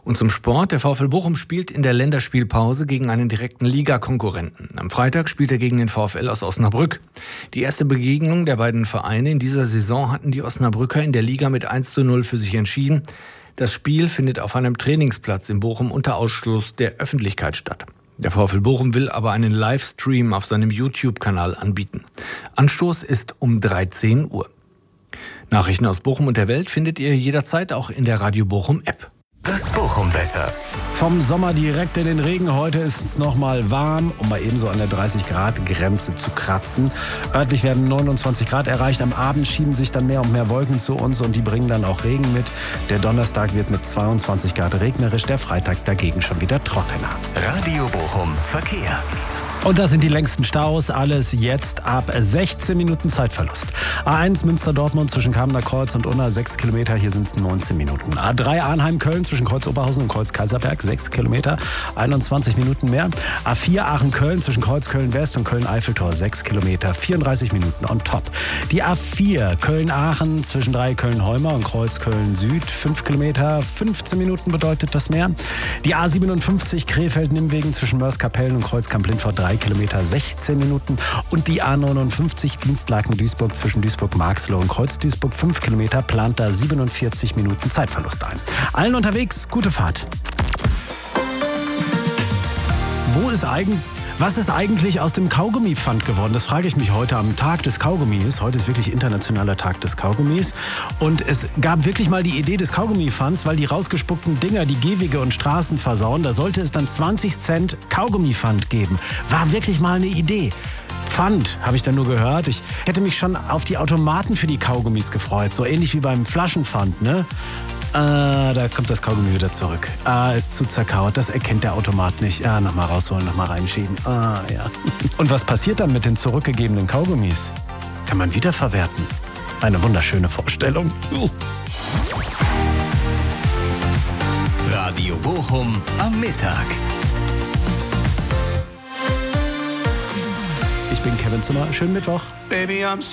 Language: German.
Und zum Sport. Der VfL Bochum spielt in der Länderspielpause gegen einen direkten Ligakonkurrenten. Am Freitag spielt er gegen den VfL aus Osnabrück. Die erste Begegnung der beiden Vereine in dieser Saison hatten die Osnabrücker in der Liga mit 1:0 für sich entschieden. Das Spiel findet auf einem Trainingsplatz in Bochum unter Ausschluss der Öffentlichkeit statt. Der VfL Bochum will aber einen Livestream auf seinem YouTube-Kanal anbieten. Anstoß ist um 13 Uhr. Nachrichten aus Bochum und der Welt findet ihr jederzeit auch in der Radio Bochum App. Das Bochum-Wetter. Vom Sommer direkt in den Regen. Heute ist es noch mal warm, um mal ebenso an der 30-Grad-Grenze zu kratzen. Örtlich werden 29 Grad erreicht. Am Abend schieben sich dann mehr und mehr Wolken zu uns und die bringen dann auch Regen mit. Der Donnerstag wird mit 22 Grad regnerisch, der Freitag dagegen schon wieder trockener. Radio Bochum Verkehr. Und das sind die längsten Staus. Alles jetzt ab 16 Minuten Zeitverlust. A1 Münster-Dortmund zwischen Kamener Kreuz und Unna 6 Kilometer. Hier sind es 19 Minuten. A3 Arnheim-Köln zwischen Kreuz Oberhausen und Kreuz Kaiserberg 6 Kilometer. 21 Minuten mehr. A4 Aachen-Köln zwischen Kreuz Köln-West und Köln-Eiffeltor 6 Kilometer. 34 Minuten on top. Die A4 Köln-Aachen zwischen 3 Köln-Heumer und Kreuz Köln-Süd 5 Kilometer. 15 Minuten bedeutet das mehr. Die A57 Krefeld-Nimwegen zwischen Mörs-Kapellen und Kreuz Kamp-Lindfort 3 Kilometer, 16 Minuten. Und die A59 Dienstlaken-Duisburg zwischen Duisburg-Marxloh und Kreuz-Duisburg 5 Kilometer plant da 47 Minuten Zeitverlust ein. Allen unterwegs, gute Fahrt. Was ist eigentlich aus dem Kaugummi-Pfand geworden? Das frage ich mich heute am Tag des Kaugummis. Heute ist wirklich internationaler Tag des Kaugummis. Und es gab wirklich mal die Idee des Kaugummi-Pfands, weil die rausgespuckten Dinger die Gehwege und Straßen versauen. Da sollte es dann 20 Cent Kaugummi-Pfand geben. War wirklich mal eine Idee. Pfand, habe ich dann nur gehört. Ich hätte mich schon auf die Automaten für die Kaugummis gefreut. So ähnlich wie beim Flaschenpfand, ne? Da kommt das Kaugummi wieder zurück. Ist zu zerkaut, das erkennt der Automat nicht. Nochmal rausholen, nochmal reinschieben. Ja. Und was passiert dann mit den zurückgegebenen Kaugummis? Kann man wiederverwerten. Eine wunderschöne Vorstellung. Radio Bochum am Mittag. Ich bin Kevin Zimmer. Schönen Mittwoch. Baby, I'm